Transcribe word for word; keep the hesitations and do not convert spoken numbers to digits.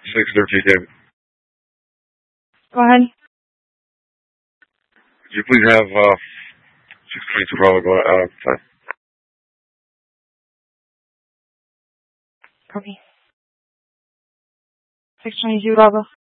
six thirteen, David. Go ahead. Could you please have uh, six twenty-two Bravo go out of time? Copy. six twenty-two Bravo.